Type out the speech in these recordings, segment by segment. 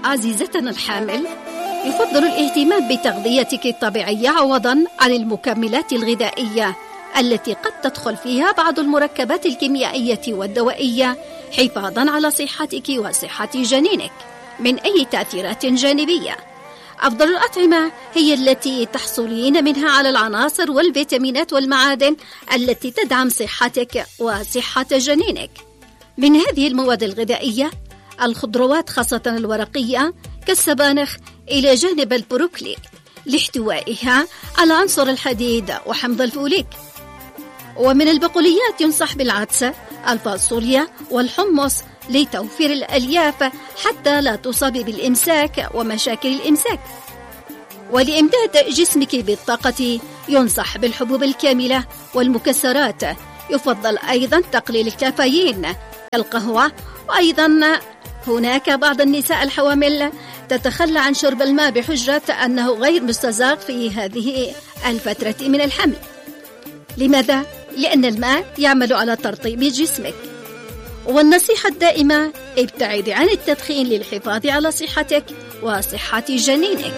عزيزتنا الحامل، يفضل الاهتمام بتغذيتك الطبيعية عوضاً عن المكملات الغذائية التي قد تدخل فيها بعض المركبات الكيميائية والدوائية حفاظاً على صحتك وصحة جنينك من أي تأثيرات جانبية. أفضل الأطعمة هي التي تحصلين منها على العناصر والفيتامينات والمعادن التي تدعم صحتك وصحة جنينك. من هذه المواد الغذائية الخضروات خاصة الورقية كالسبانخ إلى جانب البروكلي لاحتوائها على عنصر الحديد وحمض الفوليك. ومن البقوليات ينصح بالعدس، الفاصوليا والحمص لتوفير الألياف حتى لا تصابي بالإمساك ومشاكل الإمساك. ولإمداد جسمك بالطاقة ينصح بالحبوب الكاملة والمكسرات. يفضل أيضا تقليل الكافيين كالقهوة. وأيضا هناك بعض النساء الحوامل تتخلى عن شرب الماء بحجة أنه غير مستزاغ في هذه الفترة من الحمل. لماذا؟ لأن الماء يعمل على ترطيب جسمك. والنصيحة الدائمة: ابتعدي عن التدخين للحفاظ على صحتك وصحة جنينك.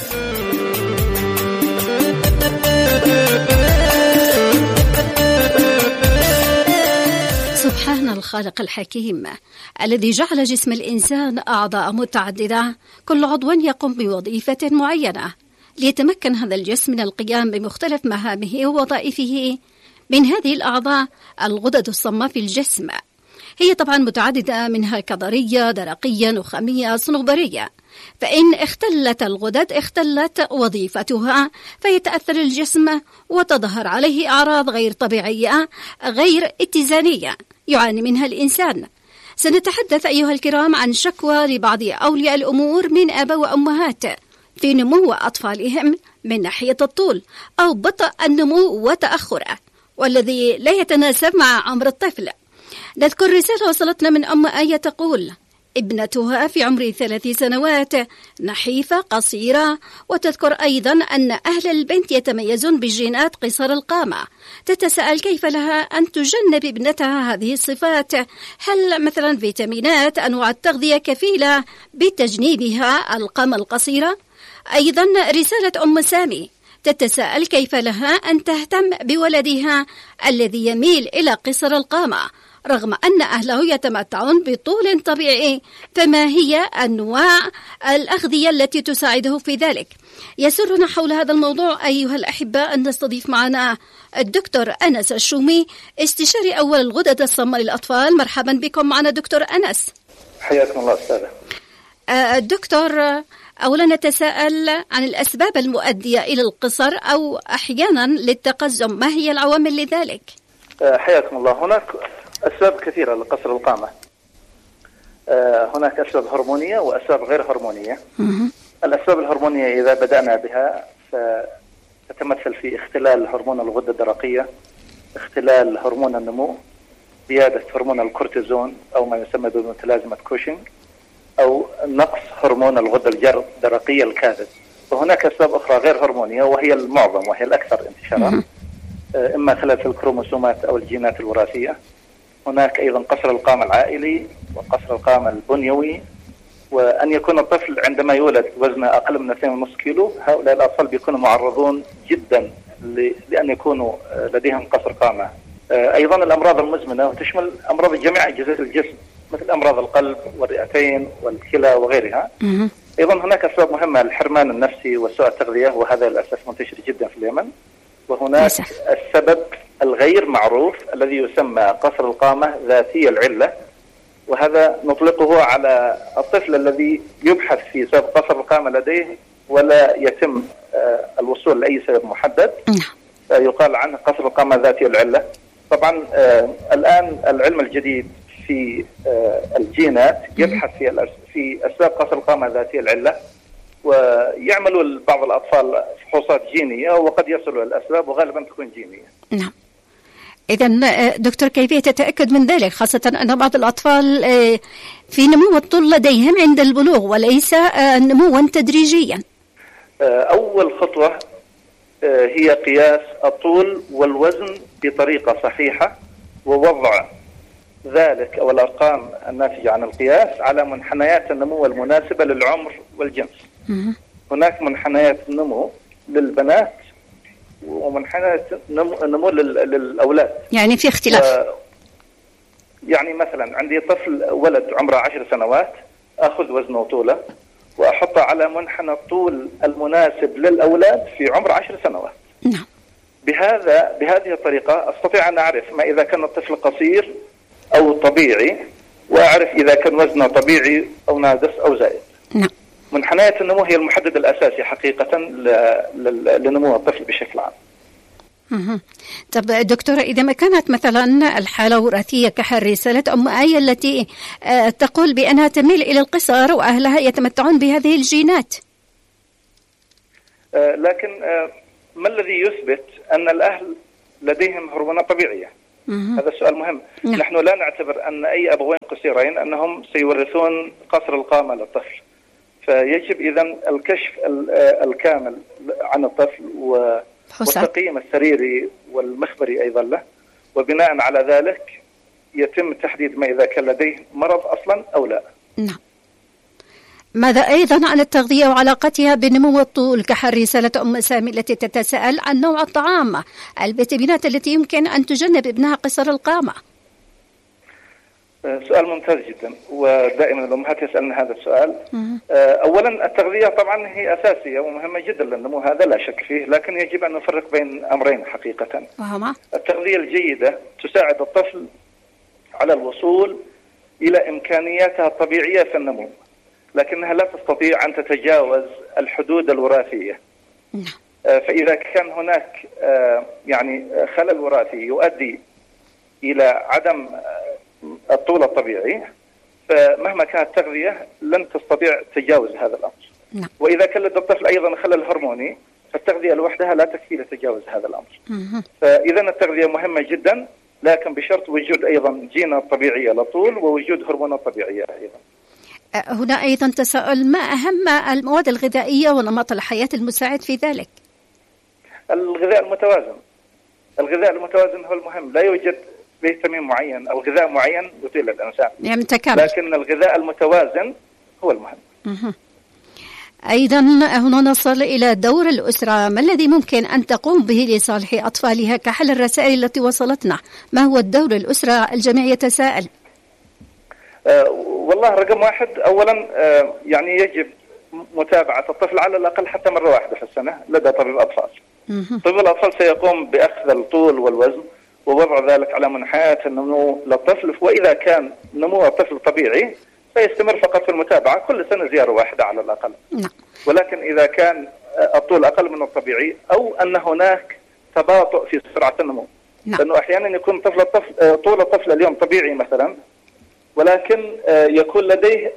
سبحان الخالق الحكيم الذي جعل جسم الإنسان أعضاء متعددة، كل عضو يقوم بوظيفة معينة ليتمكن هذا الجسم من القيام بمختلف مهامه ووظائفه. من هذه الأعضاء الغدد الصماء في الجسم، هي طبعا متعددة، منها كظرية، درقية، نخامية، صنوبرية. فإن اختلت الغدد اختلت وظيفتها، فيتأثر الجسم وتظهر عليه أعراض غير طبيعية غير اتزانية يعاني منها الإنسان. سنتحدث أيها الكرام عن شكوى لبعض أولياء الأمور من آباء وأمهات في نمو أطفالهم من ناحية الطول أو بطء النمو وتأخره، والذي لا يتناسب مع عمر الطفل. نذكر رسالة وصلتنا من أم آية تقول: ابنتها في عمر 3 سنوات، نحيفة قصيرة. وتذكر أيضا أن أهل البنت يتميزون بجينات قصر القامة. تتساءل كيف لها أن تجنب ابنتها هذه الصفات؟ هل مثلا فيتامينات، أنواع التغذية كفيلة بتجنيبها القامة القصيرة؟ أيضا رسالة أم سامي تتساءل كيف لها أن تهتم بولدها الذي يميل إلى قصر القامة رغم أن أهله يتمتعون بطول طبيعي، فما هي أنواع الأغذية التي تساعده في ذلك؟ يسرنا حول هذا الموضوع أيها الأحباء أن نستضيف معنا الدكتور أنس الشومي، استشاري أول الغدد الصماء للأطفال. مرحبا بكم معنا دكتور أنس. حياكم الله أستاذة. الدكتور، أولا نتساءل عن الأسباب المؤدية إلى القصر أو أحيانا للتقزم، ما هي العوامل لذلك؟ حياكم الله. هناك أسباب كثيرة لقصر القامة. هناك أسباب هرمونية وأسباب غير هرمونية. الأسباب الهرمونية إذا بدأنا بها فتتمثل في اختلال هرمون الغدة الدرقية، اختلال هرمون النمو، زيادة هرمون الكورتيزون أو ما يسمى بمتلازمة كوشنج، أو نقص هرمون الغدة الدرقية الكاذب. وهناك أسباب أخرى غير هرمونية وهي المعظم وهي الأكثر انتشارا، إما خلل في الكروموسومات أو الجينات الوراثية. هناك أيضا قصر القامة العائلي وقصر القامة البنيوي، وأن يكون الطفل عندما يولد وزنه أقل من 2.5 كيلو. هؤلاء الأطفال بيكونوا معرضون جدا لأن يكونوا لديهم قصر قامة. أيضا الأمراض المزمنة وتشمل أمراض جميع أجزاء الجسم مثل أمراض القلب والرئتين والكلى وغيرها. أيضا هناك أسباب مهمة: الحرمان النفسي وسوء التغذية، وهذا للأسف منتشر جدا في اليمن. وهناك السبب الغير معروف الذي يسمى قصر القامة ذاتي العلة، وهذا نطلقه على الطفل الذي يبحث في سبب قصر القامة لديه ولا يتم الوصول لأي سبب محدد، يقال عنه قصر القامة ذاتي العلة. طبعا الآن العلم الجديد في الجينات يبحث في أسباب قصر القامة ذاتي العلة، ويعملوا بعض الأطفال فحوصات جينية وقد يصلوا الأسباب وغالبا تكون جينية. نعم. إذن دكتور، كيفية تتأكد من ذلك، خاصة أن بعض الأطفال في نمو الطول لديهم عند البلوغ وليس نموا تدريجيا؟ أول خطوة هي قياس الطول والوزن بطريقة صحيحة، ووضع ذلك أو الأرقام الناتجة عن القياس على منحنيات النمو المناسبة للعمر والجنس. هناك منحنيات النمو للبنات ومنحنيات النمو للأولاد، يعني في اختلاف. يعني مثلا عندي طفل ولد عمره 10 سنوات، أخذ وزنه وطوله وأحطه على منحنى الطول المناسب للأولاد في عمر 10 سنوات. نعم. بهذه الطريقة أستطيع أن أعرف ما إذا كان الطفل قصير أو طبيعي، وأعرف إذا كان وزنه طبيعي أو ناقص أو زائد. نعم. منحنيات النمو هي المحدد الأساسي حقيقة لنمو الطفل بشكل عام. طب دكتورة، إذا ما كانت مثلا الحالة وراثية كحال رسالة أم آية التي تقول بأنها تميل إلى القصر وأهلها يتمتعون بهذه الجينات، لكن ما الذي يثبت أن الأهل لديهم هرمونات طبيعية؟ هذا السؤال مهم. نعم. نحن لا نعتبر أن أي أبوين قصيرين أنهم سيورثون قصر القامة للطفل، فيجب إذن الكشف الكامل عن الطفل والتقييم السريري والمخبري أيضا له، وبناء على ذلك يتم تحديد ما إذا كان لديه مرض أصلا أو لا. نعم. ماذا أيضا عن التغذية وعلاقتها بنمو الطول كحال رسالة أم سامي التي تتساءل عن نوع الطعام، الفيتامينات التي يمكن أن تجنب ابنها قصر القامة؟ سؤال ممتاز جدا، ودائما الأمهات يسألن هذا السؤال. أولا التغذية طبعا هي أساسية ومهمة جدا للنمو، هذا لا شك فيه، لكن يجب أن نفرق بين أمرين حقيقة. وهما التغذية الجيدة تساعد الطفل على الوصول إلى إمكانياتها الطبيعية في النمو، لكنها لا تستطيع أن تتجاوز الحدود الوراثية. فإذا كان هناك يعني خلل وراثي يؤدي إلى عدم الطول الطبيعي، فمهما كانت التغذية لن تستطيع تجاوز هذا الأمر. وإذا كان لدى الطفل أيضا خلل هرموني، فالتغذية لوحدها لا تكفي لتجاوز هذا الأمر. فإذا التغذية مهمة جدا، لكن بشرط وجود أيضا جينات طبيعية للطول ووجود هرمونات طبيعية أيضا. هنا أيضا تساؤل، ما أهم المواد الغذائية ونمط الحياة المساعد في ذلك؟ الغذاء المتوازن. الغذاء المتوازن هو المهم، لا يوجد فيتامين معين أو غذاء معين يطيل الإنسان، يعني متكامل، لكن الغذاء المتوازن هو المهم. أيضا هنا نصل إلى دور الأسرة، ما الذي ممكن أن تقوم به لصالح أطفالها كحل الرسائل التي وصلتنا؟ ما هو الدور الأسرة؟ الجميع يتساءل. والله رقم واحد، أولا يعني يجب متابعة الطفل على الأقل حتى مرة واحدة في السنة لدى طبيب أطفال. طبيب الأطفال سيقوم بأخذ الطول والوزن ووضع ذلك على منحنيات النمو للطفل، وإذا كان نمو الطفل طبيعي سيستمر فقط في المتابعة كل سنة زيارة واحدة على الأقل. ولكن إذا كان الطول أقل من الطبيعي أو أن هناك تباطؤ في سرعة النمو، لأنه أحيانا يكون طول الطفل اليوم طبيعي مثلا، ولكن يكون لديه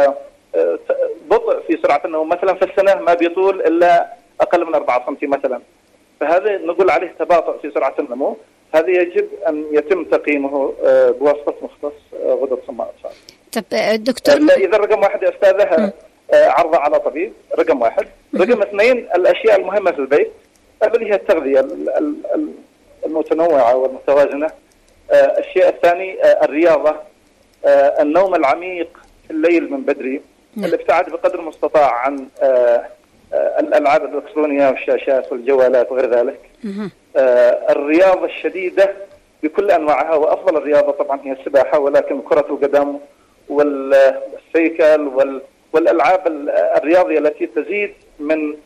بطء في سرعة النمو، مثلا في السنة ما بيطول إلا أقل من 4 سم مثلا، فهذا نقول عليه تباطؤ في سرعة النمو. هذا يجب أن يتم تقييمه بواسطة مختص غدد صماء أطفال. طب دكتور، إذا رقم واحد يا أستاذة عرضه على طبيب، رقم واحد. رقم اثنين، الأشياء المهمة في البيت اللي هي التغذية المتنوعة والمتوازنة. الشيء الثاني الرياضة، النوم العميق في الليل من بدري، الابتعاد بقدر المستطاع عن الألعاب الإلكترونية والشاشات والجوالات وغير ذلك. الرياضة الشديدة بكل أنواعها، وأفضل الرياضة طبعا هي السباحة، ولكن كرة القدم والسيكل والألعاب الرياضية التي تزيد من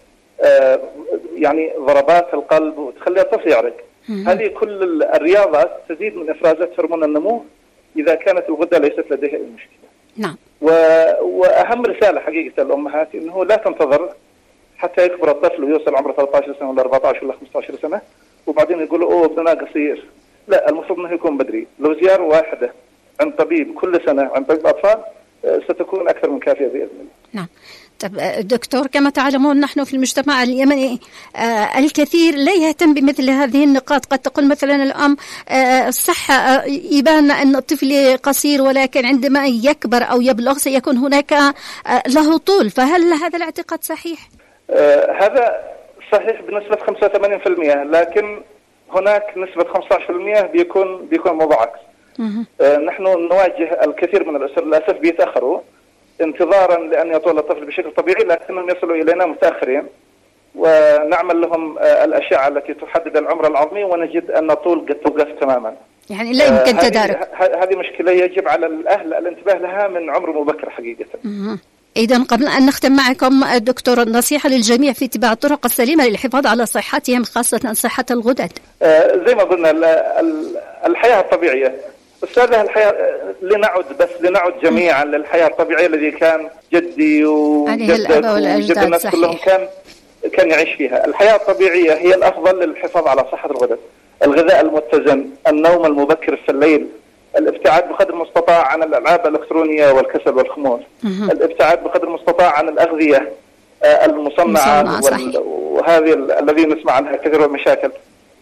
يعني ضربات القلب وتخلي الطفل يعرق. هذه كل الرياضات تزيد من إفرازات هرمون النمو إذا كانت الغدة ليست لديها أي مشكلة. نعم. وأهم رسالة حقيقة للأمهات إنه لا تنتظر حتى يكبر الطفل ويوصل عمره 13 سنة ولا 14 ولا 15 سنة وبعدين يقولوا أوه ابننا قصير. لا، المفروض أنه يكون بدري. لو زيارة واحدة عند طبيب كل سنة عند طبيب أطفال ستكون أكثر من كافية بإذن الله. نعم. طب دكتور، كما تعلمون نحن في المجتمع اليمني الكثير لا يهتم بمثل هذه النقاط. قد تقول مثلا الأم الصحة يبان أن الطفل قصير، ولكن عندما يكبر أو يبلغ سيكون هناك له طول، فهل هذا الاعتقاد صحيح؟ هذا صحيح بنسبة 85%، لكن هناك نسبة 15% بيكون موضوع عكس. نحن نواجه الكثير من الأسر للأسف بيتأخروا انتظارا لأن يطول الطفل بشكل طبيعي، لكنهم يصلوا إلينا متأخرين ونعمل لهم الأشعة التي تحدد العمر العظمي ونجد أن الطول قد توقف تماما. يعني لا يمكن تدارك. هذه مشكلة يجب على الأهل الانتباه لها من عمر مبكر حقيقة. إذن قبل أن نختم معكم دكتور، النصيحة للجميع في اتباع الطرق السليمة للحفاظ على صحتهم، خاصة صحة الغدد. زي ما قلنا الحياة الطبيعية أستاذة، الحياة لنعد جميعا للحياة الطبيعية الذي كان جدي وجد الناس كلهم كان يعيش فيها. الحياة الطبيعية هي الأفضل للحفاظ على صحة الغدد. الغذاء المتزن، النوم المبكر في الليل، الابتعاد بقدر المستطاع عن الألعاب الإلكترونية والكسل والخمول، الابتعاد بقدر المستطاع عن الأغذية المصنعة وهذه الذي نسمع عنها كثير من المشاكل.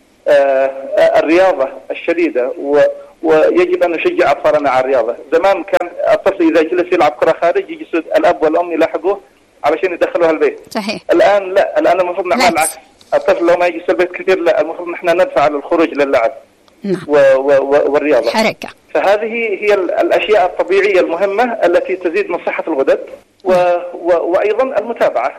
الرياضة الشديدة ويجب أن نشجع أطفالنا على الرياضة. زمان كان الطفل إذا جلس يلعب كرة خارج يجلس الأب والأم يلاحقوه علشان يدخلوها البيت. صحيح. الآن لا، الآن المفروض نعمل العكس. الطفل لو ما يجلس البيت كثير لا، المفروض نحن ندفع للخروج للعب والرياضة. حركة. فهذه هي الأشياء الطبيعية المهمة التي تزيد من صحة الغدد وأيضا المتابعة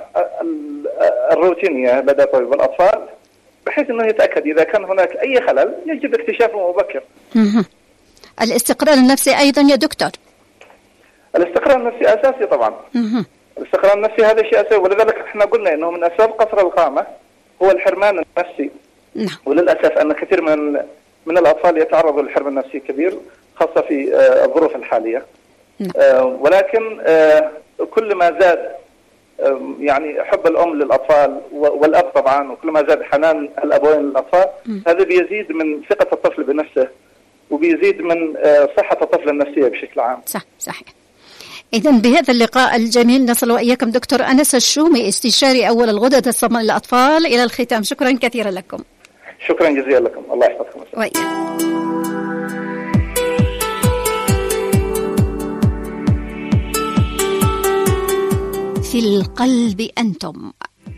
الروتينية لدى طبيب الأطفال بحيث أنه يتأكد إذا كان هناك أي خلل يجب اكتشافه مبكر. الاستقرار النفسي أيضا يا دكتور. الاستقرار النفسي أساسي طبعا. الاستقرار النفسي هذا شيء أساسي، ولذلك احنا قلنا أنه من أسباب قصر القامة هو الحرمان النفسي. وللأسف أن كثير من الأطفال يتعرضوا للحرمان النفسي كبير، خاصة في الظروف الحالية. ولكن كل ما زاد يعني حب الأم للأطفال والأب طبعا، وكل ما زاد حنان الأبوين للأطفال، هذا بيزيد من ثقة الطفل بنفسه وبيزيد من صحة الطفل النفسية بشكل عام. صحيح. إذن بهذا اللقاء الجميل نصل وإياكم دكتور أنس الشومي، استشاري أول الغدد الصماء للأطفال، إلى الختام. شكرا كثيرا لكم. شكرا جزيلا لكم، الله يحفظكم. في القلب أنتم.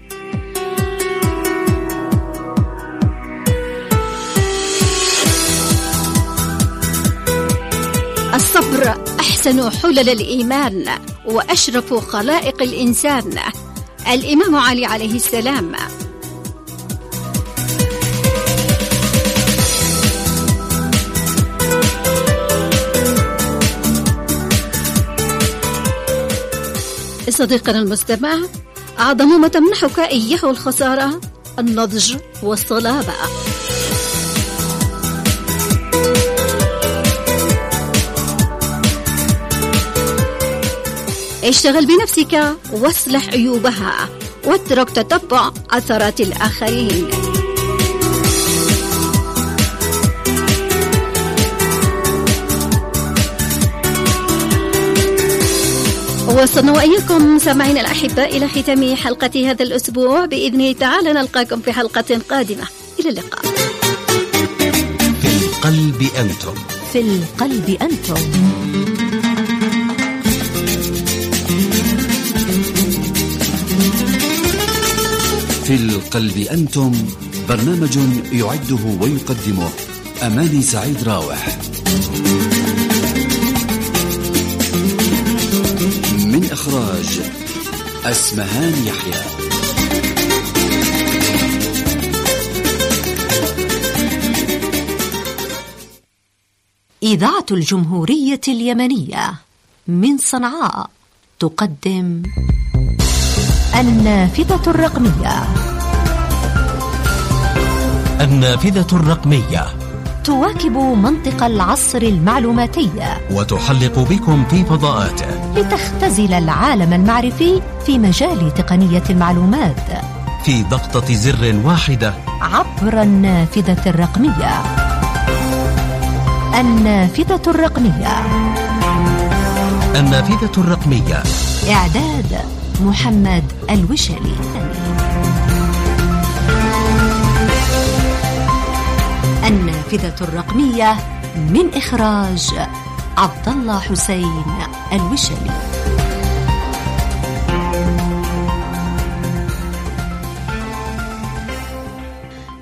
الصبر أحسن حلل الإيمان وأشرف خلائق الإنسان. الإمام علي عليه السلام. صديقنا المستمع، أعظم ما تمنحك إياه الخسارة النضج والصلابة. اشتغل بنفسك واصلح عيوبها واترك تتبع أثرات الآخرين. وصلنا وإياكم سامعين الأحباء إلى ختام حلقة هذا الأسبوع. بإذن تعالى نلقاكم في حلقة قادمة. إلى اللقاء. في القلب أنتم. في القلب أنتم. في القلب أنتم، برنامج يعده ويقدمه أماني سعيد راوح. من إخراج أسمهان يحيى. إذاعة الجمهورية اليمنية من صنعاء تقدم النافذة الرقمية. النافذة الرقمية تواكب منطق العصر المعلوماتي وتحلق بكم في فضاءاته لتختزل العالم المعرفي في مجال تقنية المعلومات في ضغطة زر واحدة عبر النافذة الرقمية. النافذة الرقمية. النافذة الرقمية. إعداد محمد الوشلي. النافذة الرقمية من إخراج عبد الله حسين الوشلي.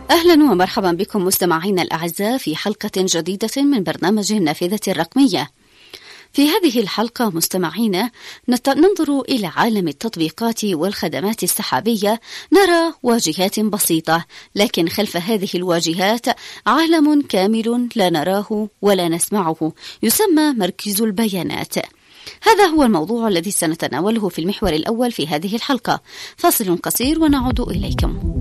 أهلا ومرحبا بكم مستمعينا الأعزاء في حلقة جديدة من برنامج النافذة الرقمية. في هذه الحلقة مستمعينا ننظر إلى عالم التطبيقات والخدمات السحابية. نرى واجهات بسيطة، لكن خلف هذه الواجهات عالم كامل لا نراه ولا نسمعه، يسمى مركز البيانات. هذا هو الموضوع الذي سنتناوله في المحور الأول في هذه الحلقة. فاصل قصير ونعود إليكم.